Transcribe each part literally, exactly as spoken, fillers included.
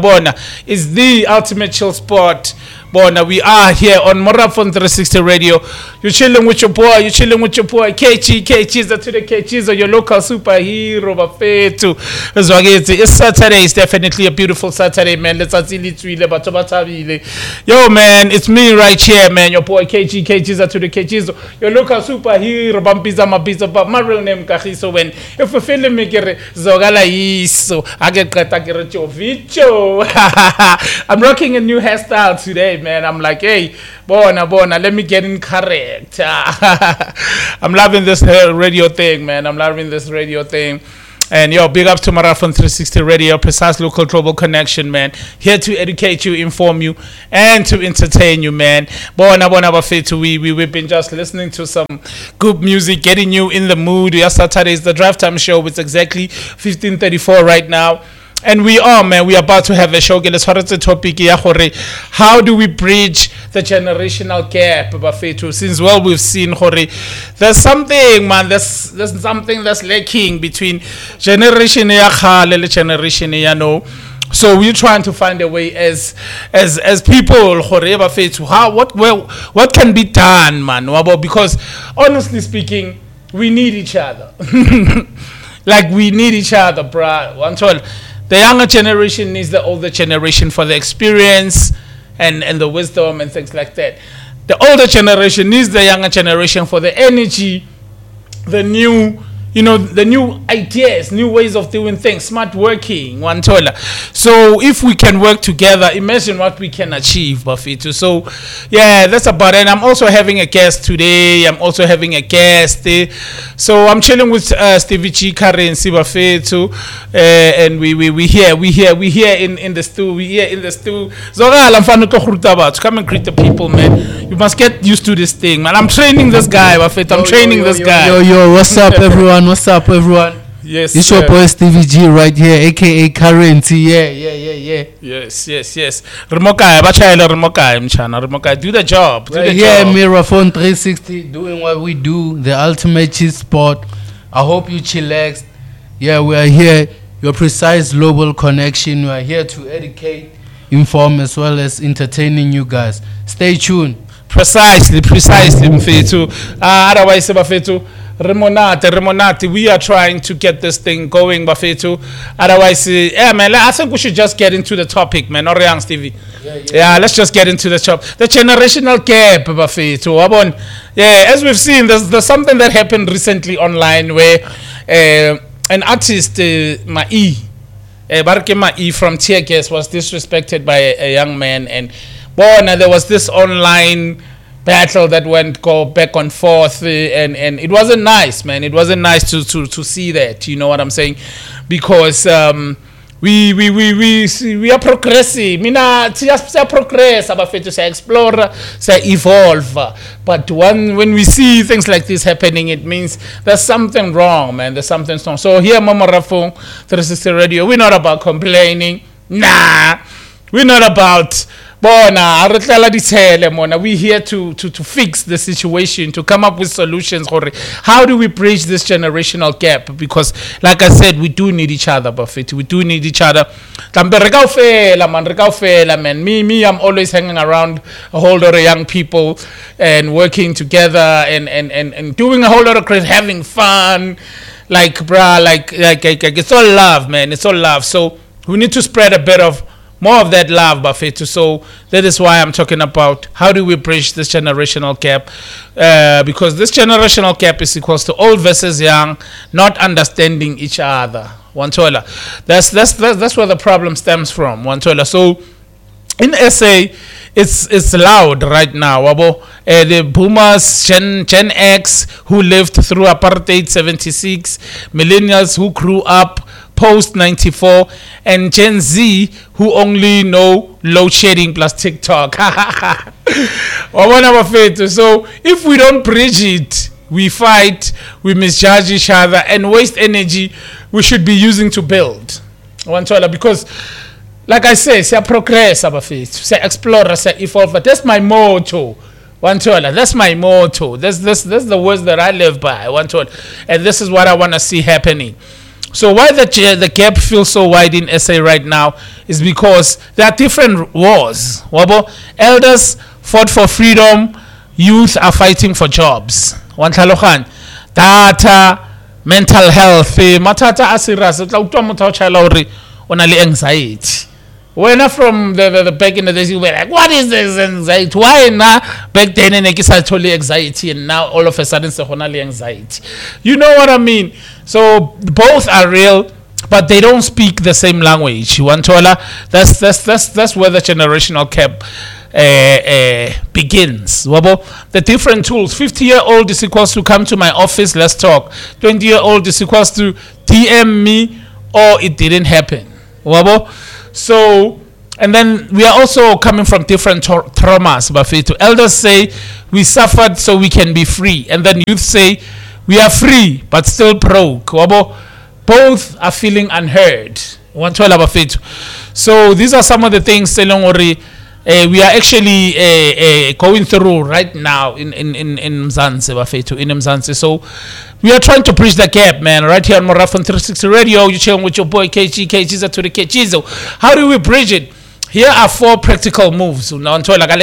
Bona is the ultimate chill spot. Bona, we are here on Morafon three sixty Radio. You're chilling with your boy, you're chilling with your boy, K G, K Chiza to the K Chiza, your local superhero, Bafetu. It's Saturday, it's definitely a beautiful Saturday, man. Let's Yo, man, it's me right here, man. Your boy, K G, K Chiza to the K Chiza, your local superhero, Bampiza Mabiza, but my real name, Kahiso. When if you feel me, Zogala Iso, I get Katakiracho Vicho. I'm rocking a new hairstyle today, man. I'm like, hey, bona, bona, let me get in correct. I'm loving this radio thing, man. I'm loving this radio thing. And yo, big up to Morafon three sixty Radio, precise local global connection, man. Here to educate you, inform you, and to entertain you, man. Bona, bona, bafetu. We, we, we've been just listening to some good music, getting you in the mood. Yes, Saturday is the Drive Time Show. It's exactly fifteen thirty-four right now. And we are, man, we are about to have a show. Let's start the topic. How do we bridge the generational gap, Bafetu? Since, well, we've seen, there's something, man, there's, there's something that's lacking between generation ya khale and generation ya no. So we're trying to find a way as as as people, how what well, what can be done, man? Because honestly speaking, we need each other. Like we need each other, bruh. One told. The younger generation needs the older generation for the experience and, and the wisdom and things like that. The older generation needs the younger generation for the energy, the new, you know, the new ideas, new ways of doing things, smart working, one toilet. So if we can work together, imagine what we can achieve, Bafetu. So yeah, that's about it. And I'm also having a guest today. I'm also having a guest. Eh? So I'm chilling with uh, Stevie G Currency, Bafetu. Uh, and we we we here, we here, we here in, in the stew, we here in the stew. Come and greet the people, man. You must get used to this thing, man. I'm training this guy, Bafetu. I'm yo, training yo, yo, this yo, guy. Yo, yo, what's up, everyone? What's up, everyone? Yes, it's your boy Stevie G right here, aka Currency. Yeah, yeah, yeah, yeah. Yes, yes, yes. Remokai, bachayela Remokai, mchana. Remokai, do the job. Do right the here, job. Morafon three sixty, doing what we do, the ultimate cheat spot. I hope you chillaxed. Yeah, we are here, your precise global connection. We are here to educate, inform, as well as entertaining you guys. Stay tuned. Precisely, precisely, Mfetu. Uh, otherwise, Bafetu. Remonate, Remonate, we are trying to get this thing going, Bafetu. Otherwise, uh, yeah, man, I think we should just get into the topic, man. Or young Stevie. Yeah, yeah, yeah, let's just get into the top. The generational gap, Bafetu. Yeah, as we've seen, there's, there's something that happened recently online where uh, an artist, uh, Mai, uh, Barke Mai from Tear Gas was disrespected by a, a young man. And well, there was this online battle that went go back and forth, uh, and and it wasn't nice, man. It wasn't nice to to to see that. You know what I'm saying? Because um, we we we we we are progressing. Mina just progress, abafethu say explore, say evolve. But when when we see things like this happening, it means there's something wrong, man. There's something wrong. So here, Morafon three sixty Radio, we're not about complaining. Nah, we're not about. Bona, we're here to, to, to fix the situation, to come up with solutions. How do we bridge this generational gap? Because, like I said, we do need each other, Buffett. We do need each other. Man. Me, me, I'm always hanging around a whole lot of young people and working together and, and, and, and doing a whole lot of crazy, having fun. Like, bruh, like, like, like, like, it's all love, man. It's all love. So we need to spread a bit of more of that love, Bafetu. So that is why I'm talking about how do we bridge this generational gap, uh, because this generational gap is equals to old versus young, not understanding each other. Wantola, that's that's that's that's where the problem stems from. Wantola. So in S A, it's it's loud right now. Wabo, uh, the boomers, Gen Gen X who lived through apartheid seventy-six, millennials who grew up post ninety-four, and Gen Z who only know load shedding plus TikTok. So if we don't bridge it, we fight, we misjudge each other and waste energy we should be using to build. Because like I say, say progress, say explore, say evolve. But that's my motto. That's my motto. That's, that's, that's the words that I live by. And this is what I want to see happening. So why the ch- the gap feels so wide in S A right now is because there are different wars. Wabo, elders fought for freedom, youth are fighting for jobs. Wantlalohan, data, mental health, eh, matata asiras, tla utwa motho o chaela hore o na le anxiety. When from the, the, the back in the days, you were like, what is this anxiety? Why now? Back then, and I totally anxiety, and now all of a sudden, so anxiety. You know what I mean? So both are real, but they don't speak the same language. You want to that's that's that's that's where the generational gap uh, uh, begins. Wabo, the different tools. fifty-year-old is equals to come to my office, let's talk. twenty-year-old is equals to D M me, or it didn't happen. Wabo. So, and then we are also coming from different tra- traumas. Bafetu. Elders say we suffered so we can be free, and then youth say we are free but still broke. Wabo, both are feeling unheard. So these are some of the things Selongori uh, we are actually uh, uh, going through right now in in in in Mzansi Bafetu in Mzansi. So we are trying to bridge the gap, man, right here on Marathon three sixty Radio. You're chilling with your boy K G, K G to the K G. How do we bridge it? Here are four practical moves. Uh,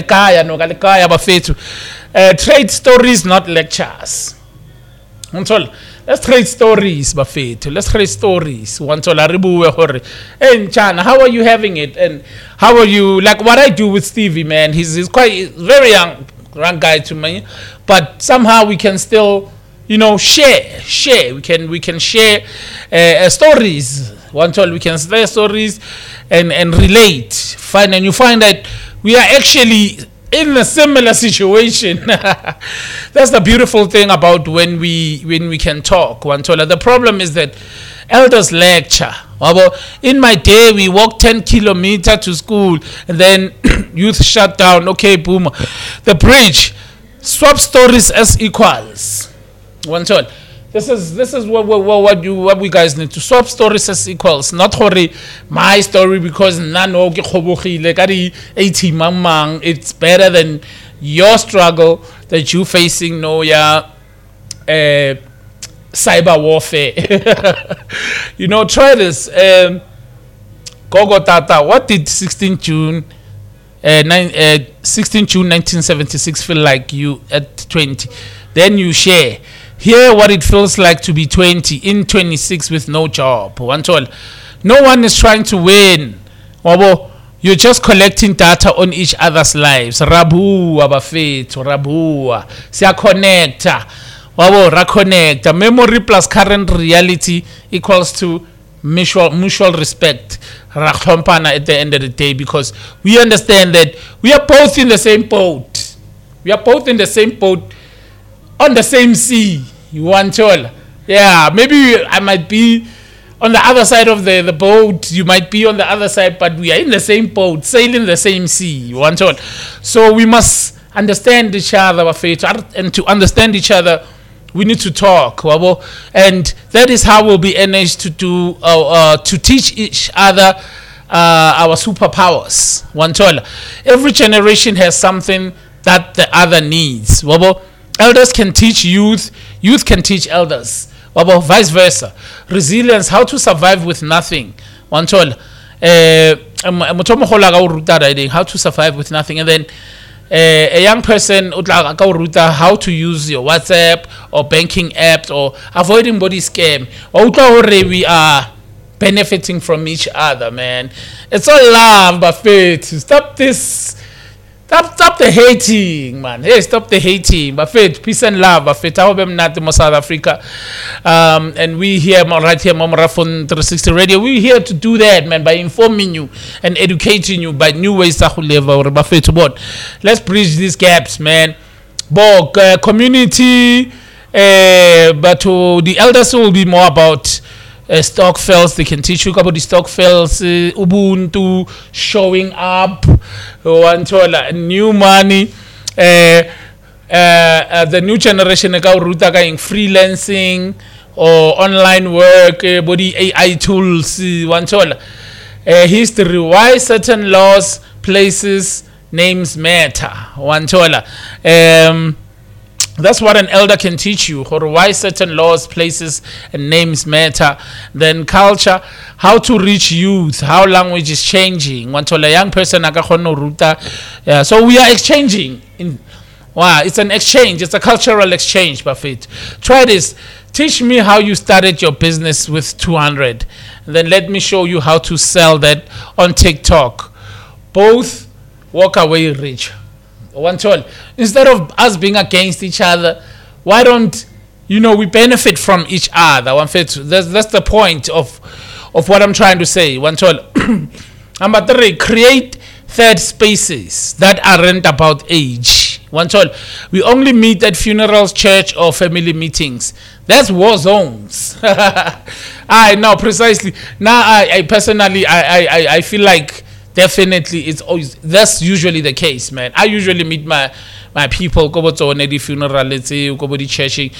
trade stories, not lectures. Let's trade stories, Bafetu. Let's trade stories. Hey, Chan, how are you having it? And how are you? Like what I do with Stevie, man. He's, he's quite he's very young, young guy to me. But somehow we can still, you know, share, share. We can we can share uh, stories. One told we can share stories and and relate. Find and you find that we are actually in a similar situation. That's the beautiful thing about when we when we can talk. One told the problem is that elders lecture. In my day, we walked ten kilometers to school, and then youth shut down. Okay, boom. The bridge. Swap stories as equals. One told. This is this is what what what you what we guys need to swap stories as equals. Not hori my story because nano ke khobogile ka di eighty mamang. It's better than your struggle that you facing. No, yeah, uh, cyber warfare. You know, try this. Um, Gogo Tata, what did sixteenth June, uh, nine, uh, sixteenth June nineteen seventy-six feel like you at twenty? Then you share. Hear what it feels like to be twenty in twenty-six with no job. One told. No one is trying to win. Wabo, you're just collecting data on each other's lives. Rabu abafet, rabu. Sia connecta. Wabo, reconnect. Memory plus current reality equals to mutual mutual respect. Rakhompana at the end of the day, because we understand that we are both in the same boat. We are both in the same boat. On the same sea, you want to, yeah. Maybe I might be on the other side of the, the boat. You might be on the other side, but we are in the same boat, sailing the same sea. You want to, so we must understand each other, and to understand each other, we need to talk, and that is how we'll be managed to do uh, uh, to teach each other uh, our superpowers. One to, every generation has something that the other needs. Elders can teach youth, youth can teach elders. Wabo, vice versa. Resilience, how to survive with nothing. One told, how to survive with nothing. And then uh, a young person, how to use your WhatsApp or banking apps or avoiding body scam. We are benefiting from each other, man. It's all love, but faith. Stop this. Stop, stop the hating, man. Hey, stop the hating. Buffet, peace and love. Buffet, I hope I'm not in South Africa. Um, and we here, right here, Marathon three sixty Radio, we're here to do that, man, by informing you and educating you by new ways to live our Buffet. But let's bridge these gaps, man. But uh, community, uh, but uh, the elders will be more about Uh, stock fails. They can teach you about the stock fails, uh, Ubuntu, showing up, one uh, new money, uh, uh, uh, the new generation uh, in freelancing or online work, uh, body A I tools, uh, one uh, history, why certain laws, places, names matter, one um, That's what an elder can teach you, or why certain laws, places, and names matter. Then culture, how to reach youth, how language is changing. One to a young person, yeah. So we are exchanging. In, wow, it's an exchange. It's a cultural exchange, Buffett. Try this. Teach me how you started your business with two hundred. And then let me show you how to sell that on TikTok. Both walk away rich. One told, instead of us being against each other, why don't you know we benefit from each other? One fit. That's that's the point of of what I'm trying to say. One told, number three, create third spaces that aren't about age. One told, we only meet at funerals, church, or family meetings. That's war zones. I know precisely. Now, I, I personally, I, I I feel like. Definitely, it's always that's usually the case, man. I usually meet my my people go to a funeral, let's say, go to church.